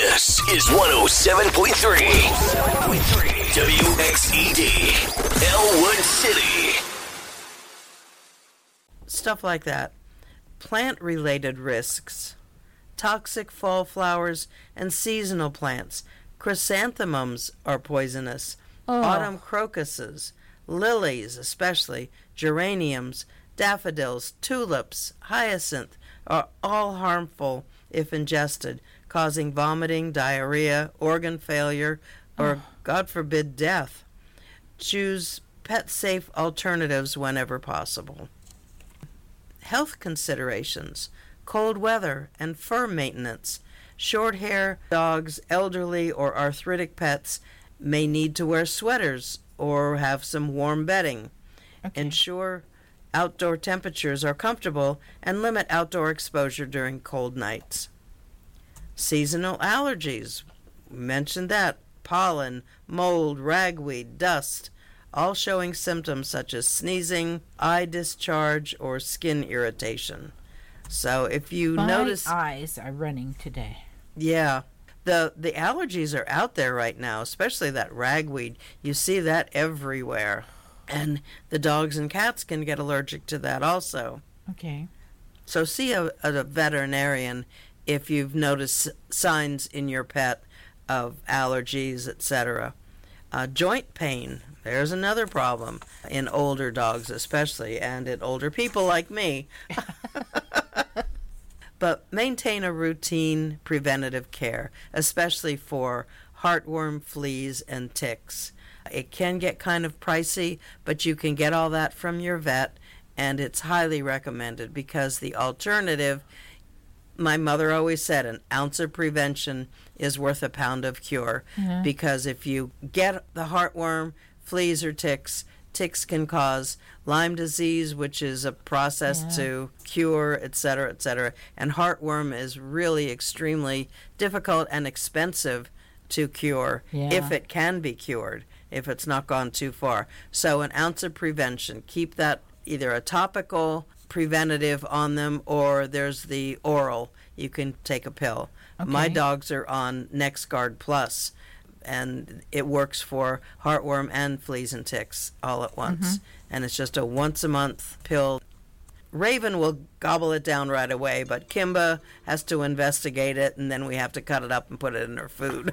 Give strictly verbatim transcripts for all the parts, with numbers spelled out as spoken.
This is one oh seven point three W X E D, Elwood City. Stuff like that. Plant-related risks. Toxic fall flowers and seasonal plants. Chrysanthemums are poisonous. Oh. Autumn crocuses, lilies especially, geraniums, daffodils, tulips, hyacinth are all harmful if ingested, causing vomiting, diarrhea, organ failure, or, Oh. God forbid, death. Choose pet-safe alternatives whenever possible. Health considerations, cold weather, and fur maintenance. Short hair dogs, elderly, or arthritic pets may need to wear sweaters or have some warm bedding. Okay. Ensure outdoor temperatures are comfortable and limit outdoor exposure during cold nights. Seasonal allergies, mentioned that, pollen, mold, ragweed, dust, all showing symptoms such as sneezing, eye discharge, or skin irritation. So if you My notice... eyes are running today. Yeah. The the allergies are out there right now, especially that ragweed. You see that everywhere. And the dogs and cats can get allergic to that also. Okay. So see a, a veterinarian if you've noticed signs in your pet of allergies, et cetera. Uh, joint pain, there's another problem in older dogs especially, and in older people like me. But maintain a routine preventative care, especially for heartworm, fleas, and ticks. It can get kind of pricey, but you can get all that from your vet, and it's highly recommended because the alternative, my mother always said, an ounce of prevention is worth a pound of cure. Mhm. Because if you get the heartworm, fleas, or ticks, ticks can cause Lyme disease, which is a process Yeah. to cure, et cetera, et cetera. And heartworm is really extremely difficult and expensive to cure, Yeah. if it can be cured, if it's not gone too far. So an ounce of prevention. Keep that either a topical preventative on them, or there's the oral. You can take a pill. My Okay. dogs are on NexGard Plus, and it works for heartworm and fleas and ticks all at once. Mm-hmm. And it's just a once a month pill. Raven will gobble it down right away, but Kimba has to investigate it, and then we have to cut it up and put it in her food.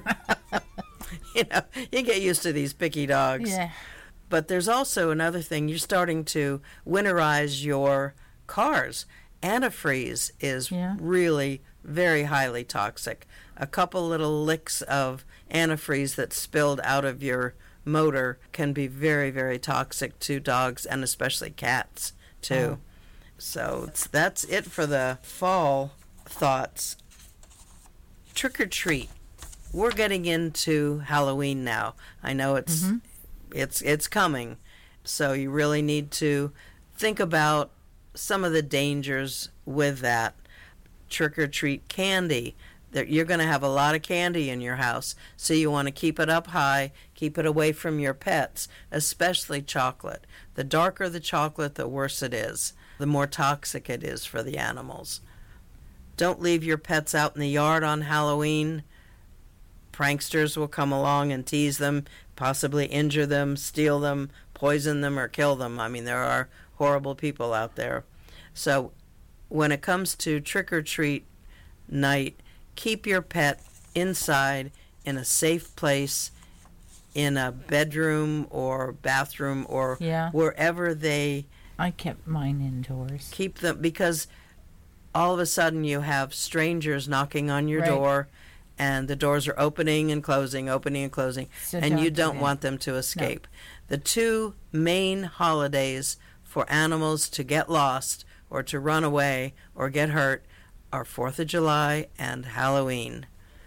You know, you get used to these picky dogs. Yeah. But there's also another thing. You're starting to winterize your cars. Antifreeze is Yeah. really very highly toxic. A couple little licks of antifreeze that's spilled out of your motor can be very, very toxic to dogs and especially cats, too. Oh. So it's, that's it for the fall thoughts. Trick or treat. We're getting into Halloween now. I know it's Mhm. it's it's coming. So you really need to think about some of the dangers with that. Trick or treat candy. That you're going to have a lot of candy in your house, so you want to keep it up high, keep it away from your pets, especially chocolate. The darker the chocolate, the worse it is, the more toxic it is for the animals. Don't leave your pets out in the yard on Halloween. Pranksters will come along and tease them, possibly injure them, steal them, poison them, or kill them. I mean, there are horrible people out there. So when it comes to trick-or-treat night, keep your pet inside in a safe place, in a bedroom or bathroom or Yeah. wherever they I kept mine indoors. keep them, because all of a sudden you have strangers knocking on your Right. door, and the doors are opening and closing, opening and closing, So and you don't do don't that. want them to escape. The two main holidays for animals to get lost or to run away or get hurt are fourth of July and Halloween.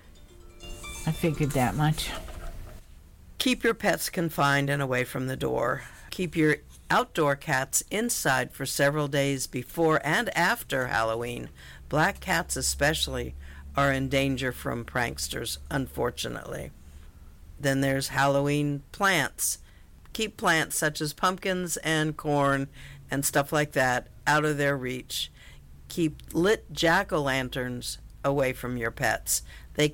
I figured that much. Keep your pets confined and away from the door. Keep your outdoor cats inside for several days before and after Halloween. Black cats especially are in danger from pranksters, unfortunately. Then there's Halloween plants. Keep plants such as pumpkins and corn and stuff like that out of their reach. Keep lit jack-o'-lanterns away from your pets. They